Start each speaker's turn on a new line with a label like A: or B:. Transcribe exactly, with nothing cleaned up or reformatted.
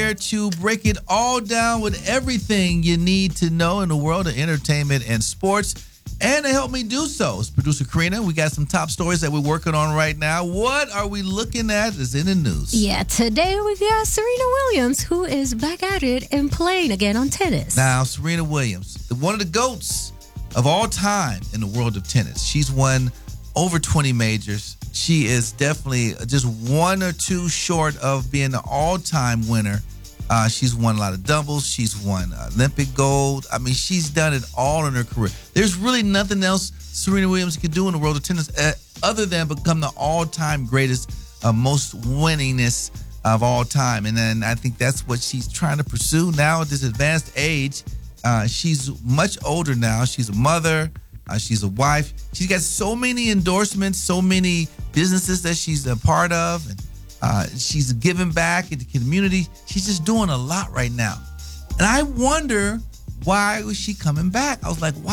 A: here to break it all down with everything you need to know in the world of entertainment and sports. And to help me do so is producer Karina. We got some top stories that we're working on right now. What are we looking at is in the news?
B: Yeah, today we got Serena Williams, who is back at it and playing again on tennis.
A: Now, Serena Williams, one of the GOATs of all time in the world of tennis. She's won over twenty majors. She is definitely just one or two short of being the all-time winner. Uh, she's won a lot of doubles. She's won Olympic gold. I mean, she's done it all in her career. There's really nothing else Serena Williams can do in the world of tennis uh, other than become the all-time greatest, uh, most winningest of all time. And then I think that's what she's trying to pursue now at this advanced age. Uh, she's much older now. She's a mother. Uh, she's a wife. She's got so many endorsements, so many businesses that she's a part of. And Uh, she's giving back in the community. She's just doing a lot right now. And I wonder, why was she coming back? I was like, why?